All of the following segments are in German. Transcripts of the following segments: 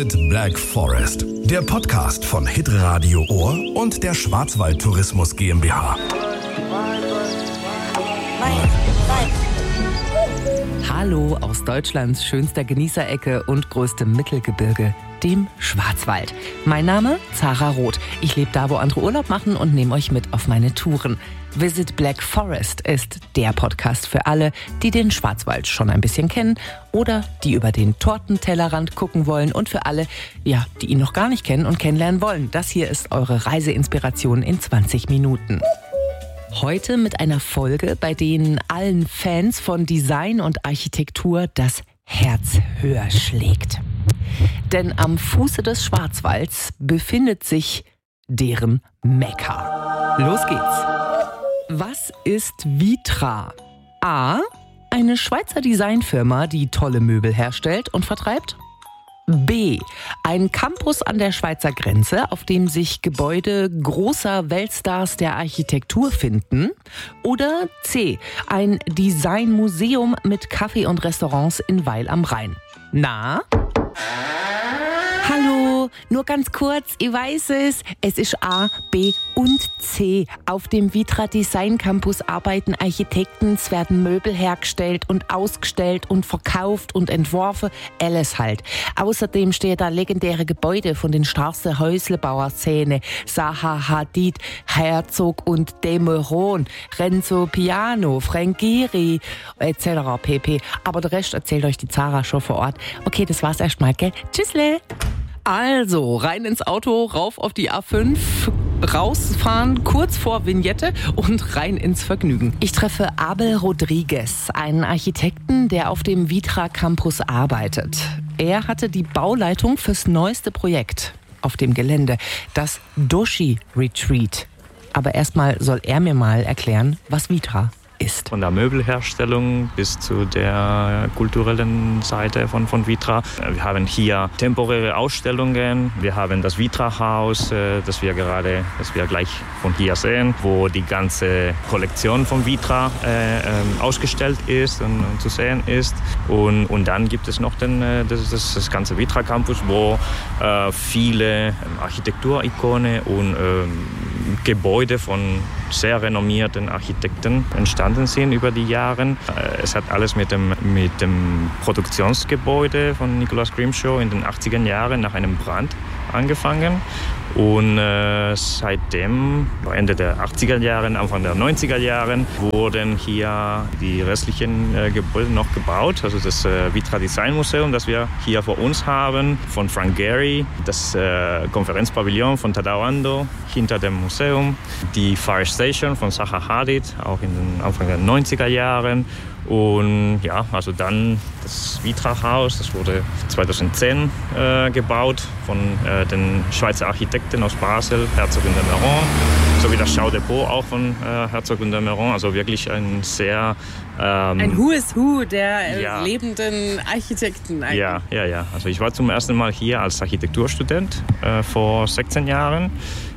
Black Forest, der Podcast von Hitradio Ohr und der Schwarzwald Tourismus GmbH. Hallo aus Deutschlands schönster Genießerecke und größtem Mittelgebirge, dem Schwarzwald. Mein Name Zara Roth. Ich lebe da, wo andere Urlaub machen und nehme euch mit auf meine Touren. Visit Black Forest ist der Podcast für alle, die den Schwarzwald schon ein bisschen kennen oder die über den Tortentellerrand gucken wollen und für alle, ja, die ihn noch gar nicht kennen und kennenlernen wollen. Das hier ist eure Reiseinspiration in 20 Minuten. Heute mit einer Folge, bei denen allen Fans von Design und Architektur das Herz höher schlägt. Denn am Fuße des Schwarzwalds befindet sich deren Mekka. Los geht's! Was ist Vitra? A. Eine Schweizer Designfirma, die tolle Möbel herstellt und vertreibt. B. Ein Campus an der Schweizer Grenze, auf dem sich Gebäude großer Weltstars der Architektur finden. Oder C. Ein Designmuseum mit Café und Restaurants in Weil am Rhein. Na? Hallo, nur ganz kurz, ich weiß es. Es ist A, B und C. Auf dem Vitra Design Campus arbeiten Architekten, es werden Möbel hergestellt und ausgestellt und verkauft und entworfen, alles halt. Außerdem stehen da legendäre Gebäude von den starken Häuslebauer-Szene. Zaha Hadid, Herzog und de Meuron, Renzo Piano, Frank Gehry, etc. pp. Aber der Rest erzählt euch die Zara schon vor Ort. Okay, das war's erstmal, gell? Tschüssle! Also, rein ins Auto, rauf auf die A5, rausfahren, kurz vor Vignette und rein ins Vergnügen. Ich treffe Abel Rodriguez, einen Architekten, der auf dem Vitra Campus arbeitet. Er hatte die Bauleitung fürs neueste Projekt auf dem Gelände, das Doshi Retreat. Aber erstmal soll er mir mal erklären, was Vitra ist. Von der Möbelherstellung bis zu der kulturellen Seite von Vitra. Wir haben hier temporäre Ausstellungen. Wir haben das Vitra-Haus, das wir gleich von hier sehen, wo die ganze Kollektion von Vitra ausgestellt ist und zu sehen ist. Und dann gibt es noch das ganze Vitra Campus, wo viele Architekturikone und Gebäude von sehr renommierten Architekten entstanden sind über die Jahre. Es hat alles mit dem Produktionsgebäude von Nicholas Grimshaw in den 80er Jahren nach einem Brand angefangen. Und seitdem, Ende der 80er Jahre, Anfang der 90er Jahre, wurden hier die restlichen Gebäude noch gebaut. Also das Vitra Design Museum, das wir hier vor uns haben, von Frank Gehry, das Konferenzpavillon von Tadao Ando hinter dem Museum, die Fire Station von Zaha Hadid, auch in den Anfang der 90er Jahren. Und ja, also dann das Vitra-Haus, das wurde 2010 gebaut von den Schweizer Architekten aus Basel, Herzog und de Meuron, sowie das Schaudepot auch von Herzog und de Meuron. Also wirklich ein sehr... ein Who is Who der lebenden Architekten eigentlich. Ja. Also ich war zum ersten Mal hier als Architekturstudent vor 16 Jahren.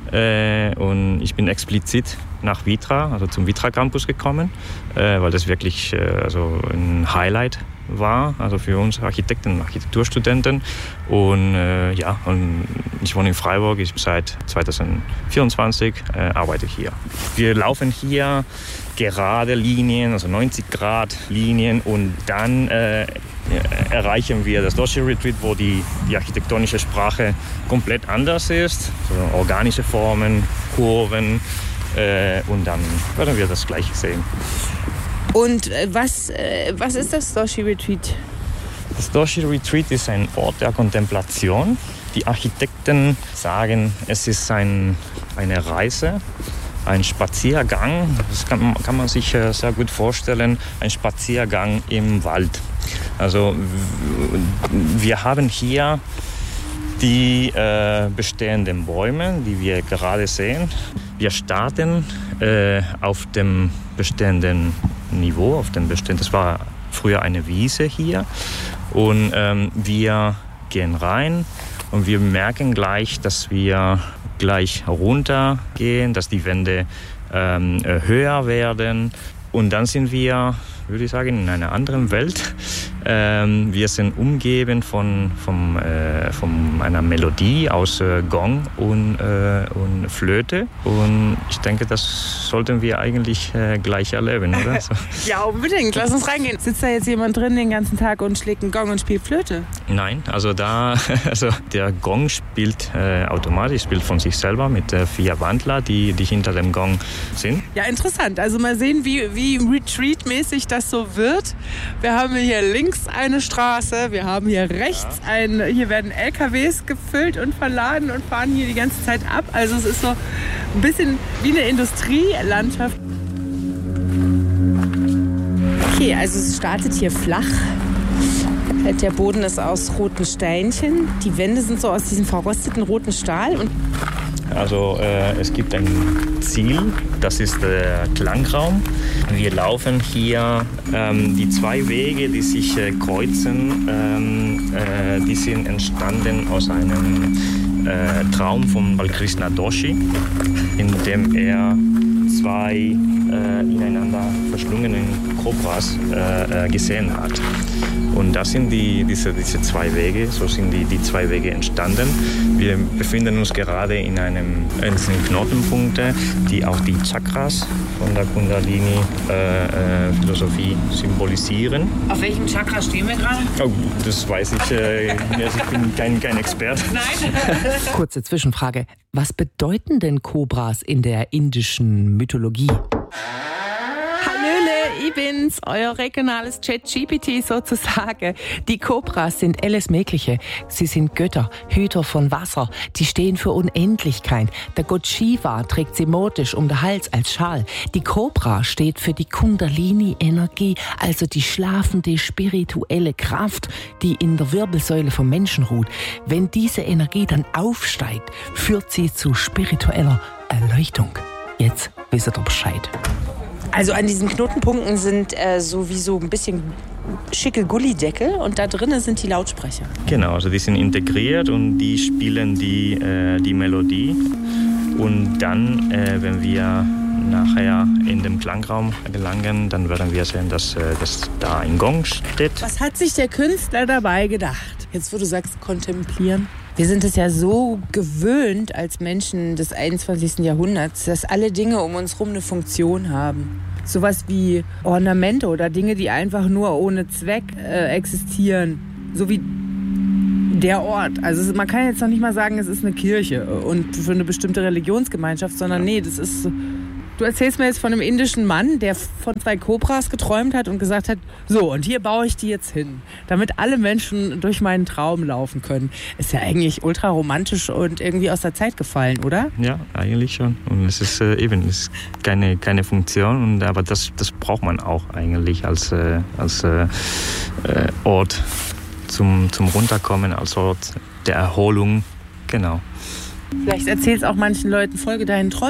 Und ich bin explizit nach Vitra, also zum Vitra Campus gekommen, weil das wirklich also ein Highlight war, also für uns Architekten und Architekturstudenten. Und und ich wohne in Freiburg, ich bin seit 2024 arbeite hier. Wir laufen hier gerade Linien, also 90 Grad Linien, und dann erreichen wir das Doshi Retreat, wo die architektonische Sprache komplett anders ist, also organische Formen, Kurven, und dann werden wir das gleich sehen. Und was ist das Doshi Retreat? Das Doshi Retreat ist ein Ort der Kontemplation. Die Architekten sagen, es ist eine Reise, ein Spaziergang. Das kann man sich sehr gut vorstellen, ein Spaziergang im Wald. Also wir haben hier die bestehenden Bäume, die wir gerade sehen. Wir starten auf dem bestehenden Niveau, das war früher eine Wiese hier, und wir gehen rein und wir merken gleich, dass wir gleich runtergehen, dass die Wände höher werden, und dann sind wir würde ich sagen, in einer anderen Welt. Wir sind umgeben von einer Melodie aus Gong und Flöte. Und ich denke, das sollten wir eigentlich gleich erleben, oder? So. Ja, unbedingt. Lass uns reingehen. Sitzt da jetzt jemand drin den ganzen Tag und schlägt einen Gong und spielt Flöte? Nein, also der Gong spielt automatisch, spielt von sich selber mit 4 Wandler, die hinter dem Gong sind. Ja, interessant. Also mal sehen, wie Retreat-mäßig das so wird. Wir haben hier links eine Straße, wir haben hier rechts hier werden LKWs gefüllt und verladen und fahren hier die ganze Zeit ab. Also es ist so ein bisschen wie eine Industrielandschaft. Okay, also es startet hier flach. Der Boden ist aus roten Steinchen. Die Wände sind so aus diesem verrosteten roten Stahl. Also es gibt ein Ziel, das ist der Klangraum. Wir laufen hier die 2 Wege, die sich kreuzen, die sind entstanden aus einem Traum von Balkrishna Doshi, in dem er 2 ineinander verschlungenen Kobras gesehen hat. Und das sind diese 2 Wege, so sind die 2 Wege entstanden. Wir befinden uns gerade in diesen Knotenpunkte, die auch die Chakras von der Kundalini-Philosophie symbolisieren. Auf welchem Chakra stehen wir gerade? Oh, das weiß ich. Ich bin kein Experte. Nein. Kurze Zwischenfrage. Was bedeuten denn Kobras in der indischen Mythologie? Hallöle, ich bin's, euer regionales ChatGPT sozusagen. Die Kobras sind alles Mögliche. Sie sind Götter, Hüter von Wasser. Die stehen für Unendlichkeit. Der Gott Shiva trägt sie modisch um den Hals als Schal. Die Kobra steht für die Kundalini-Energie, also die schlafende spirituelle Kraft, die in der Wirbelsäule vom Menschen ruht. Wenn diese Energie dann aufsteigt, führt sie zu spiritueller Erleuchtung. Jetzt wisst ihr Bescheid. Also an diesen Knotenpunkten sind sowieso ein bisschen schicke Gullideckel und da drinnen sind die Lautsprecher. Genau, also die sind integriert und die spielen die Melodie. Und dann, wenn wir nachher in den Klangraum gelangen, dann werden wir sehen, dass da ein Gong steht. Was hat sich der Künstler dabei gedacht? Jetzt, wo du sagst, kontemplieren. Wir sind es ja so gewöhnt als Menschen des 21. Jahrhunderts, dass alle Dinge um uns herum eine Funktion haben. Sowas wie Ornamente oder Dinge, die einfach nur ohne Zweck existieren. So wie der Ort. Also man kann jetzt noch nicht mal sagen, es ist eine Kirche und für eine bestimmte Religionsgemeinschaft, sondern nee, das ist... Du erzählst mir jetzt von einem indischen Mann, der von 2 Kobras geträumt hat und gesagt hat, so, und hier baue ich die jetzt hin, damit alle Menschen durch meinen Traum laufen können. Ist ja eigentlich ultra romantisch und irgendwie aus der Zeit gefallen, oder? Ja, eigentlich schon. Und es ist es ist keine Funktion, aber das braucht man auch eigentlich als Ort zum Runterkommen, als Ort der Erholung. Genau. Vielleicht erzählst auch manchen Leuten, folge deinen Träumen.